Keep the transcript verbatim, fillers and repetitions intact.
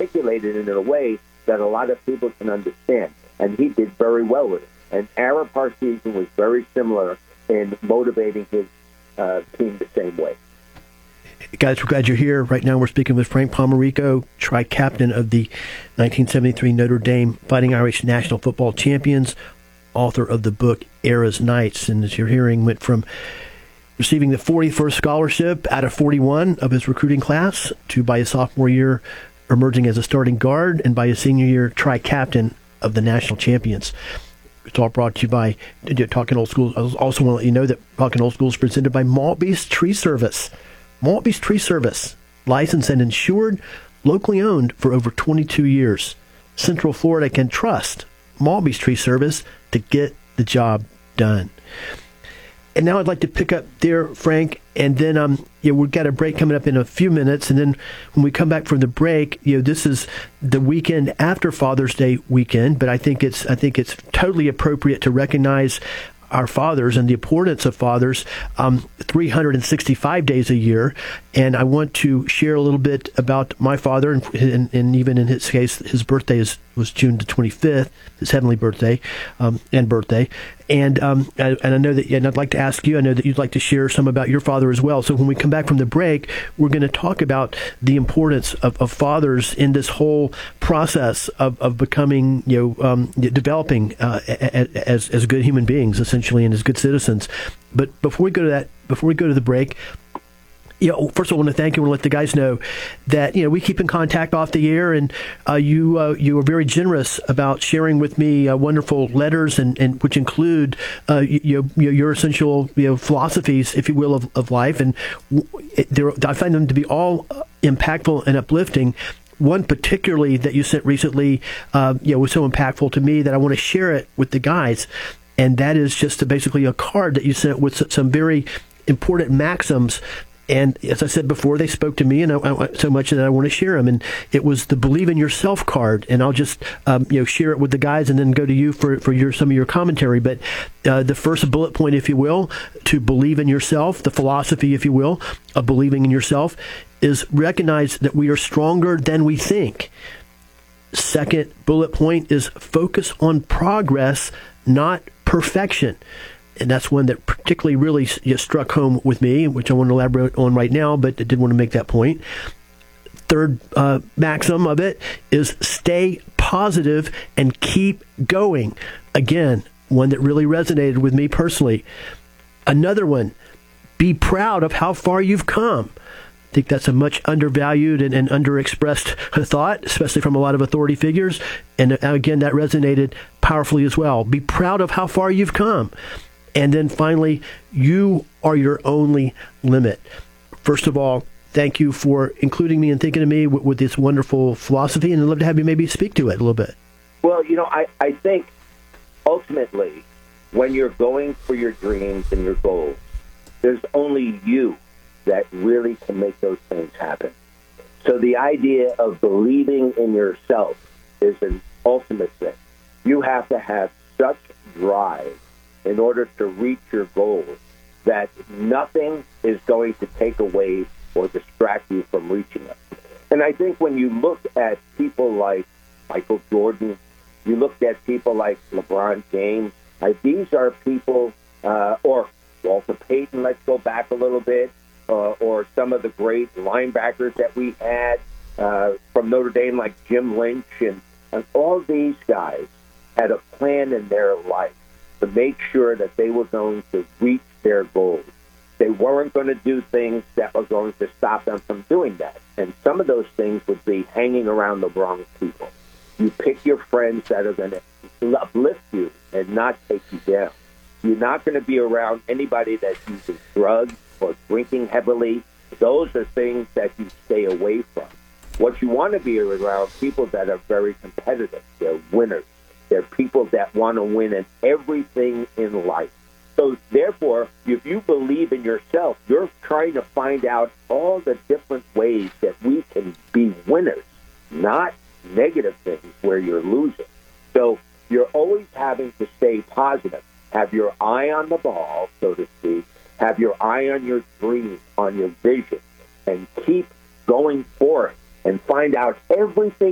articulate it in a way that a lot of people can understand. And he did very well with it. And Ara Parseghian was very similar in motivating his uh, team the same way. Guys, we're glad you're here. Right now we're speaking with Frank Pomarico, tri-captain of the nineteen seventy-three Notre Dame Fighting Irish National Football Champions, author of the book Ara's Knights. And as you're hearing, went from receiving the forty-first scholarship out of forty-one of his recruiting class to, by his sophomore year, emerging as a starting guard, and by his senior year, tri-captain of the national champions. It's all brought to you by Talking Old School. I also want to let you know that Talking Old School is presented by Maltby's Tree Service. Maltby's Tree Service, licensed and insured, locally owned for over twenty-two years. Central Florida can trust Maltby's Tree Service to get the job done. And now I'd like to pick up there, Frank, and then um, yeah, we've got a break coming up in a few minutes, and then when we come back from the break, you know, this is the weekend after Father's Day weekend, but I think it's I think it's totally appropriate to recognize our fathers and the importance of fathers um, three hundred sixty-five days a year. And I want to share a little bit about my father, and, and, and even in his case, his birthday is, was June the twenty-fifth, his heavenly birthday um, and birthday. And um, and I know that, and I'd like to ask you, I know that you'd like to share some about your father as well. So when we come back from the break, we're going to talk about the importance of, of fathers in this whole process of, of becoming, you know, um, developing uh, as as good human beings, essentially, and as good citizens. But before we go to that, before we go to the break, you know, first of all, I want to thank you and let the guys know that, you know, we keep in contact off the air, and uh, you uh, you are very generous about sharing with me uh, wonderful letters, and, and which include uh, you, you, your essential, you know, philosophies, if you will, of, of life. And I find them to be all impactful and uplifting. One particularly that you sent recently, uh, you know, was so impactful to me that I want to share it with the guys. And that is just a, basically a card that you sent with some very important maxims. And as I said before, they spoke to me, and I, I, so much that I want to share them. And it was the "Believe in Yourself" card. And I'll just um, you know share it with the guys, and then go to you for for your some of your commentary. But uh, the first bullet point, if you will, to believe in yourself, the philosophy, if you will, of believing in yourself, is recognize that we are stronger than we think. Second bullet point is focus on progress, not perfection. And that's one that particularly really struck home with me, which I want to elaborate on right now, but I did want to make that point. Third uh, maxim of it is stay positive and keep going. Again, one that really resonated with me personally. Another one, be proud of how far you've come. I think that's a much undervalued and, and underexpressed thought, especially from a lot of authority figures. And again, that resonated powerfully as well. Be proud of how far you've come. And then finally, you are your only limit. First of all, thank you for including me and thinking of me with, with this wonderful philosophy, and I'd love to have you maybe speak to it a little bit. Well, you know, I, I think ultimately when you're going for your dreams and your goals, there's only you that really can make those things happen. So the idea of believing in yourself is an ultimate thing. You have to have such drive in order to reach your goals that nothing is going to take away or distract you from reaching them. And I think when you look at people like Michael Jordan, you look at people like LeBron James, uh, these are people, uh, or Walter Payton, let's go back a little bit, uh, or some of the great linebackers that we had uh, from Notre Dame, like Jim Lynch, and, and all these guys had a plan in their life to make sure that they were going to reach their goals. They weren't going to do things that were going to stop them from doing that. And some of those things would be hanging around the wrong people. You pick your friends that are going to uplift you and not take you down. You're not going to be around anybody that uses drugs or drinking heavily. Those are things that you stay away from. What you want to be around people that are very competitive. They're winners. They're people that want to win in everything in life. So therefore, if you believe in yourself, you're trying to find out all the different ways that we can be winners, not negative things where you're losing. So you're always having to stay positive. Have your eye on the ball, so to speak. Have your eye on your dream, on your vision, and keep going for it, and find out everything